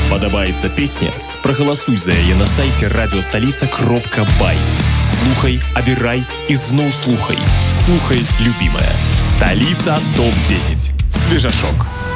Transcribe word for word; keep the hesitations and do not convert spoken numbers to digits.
Падабаецца песня? Прагаласуй за яе на сайце радиостолица кропка бай. Слухай, абірай і зноў слухай. Слухай, любимая. Столица топ десять. Свежашок.